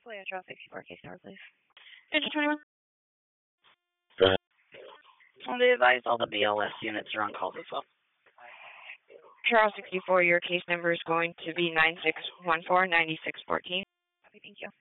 Toyota Trail 64 case number, please. Engine 21. Go ahead. I'll be advised all the BLS units are on calls as well. Trail 64, your case number is going to be 9614-9614. Thank you.